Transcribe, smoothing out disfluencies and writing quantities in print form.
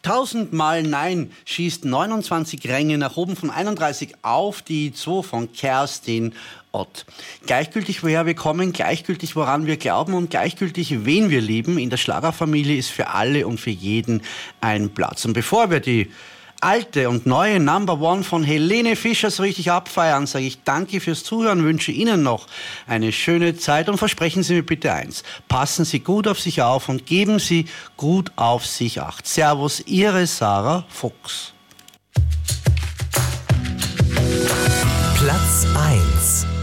1000-mal Nein schießt 29 Ränge nach oben von 31 auf die 2 von Kerstin Ott. Gleichgültig woher wir kommen, gleichgültig woran wir glauben und gleichgültig wen wir lieben, in der Schlagerfamilie ist für alle und für jeden ein Platz. Und bevor wir die alte und neue Number One von Helene Fischer so richtig abfeiern, sage ich danke fürs Zuhören, wünsche Ihnen noch eine schöne Zeit und versprechen Sie mir bitte eins: Passen Sie gut auf sich auf und geben Sie gut auf sich Acht. Servus, Ihre Sarah Fuchs. Platz 1.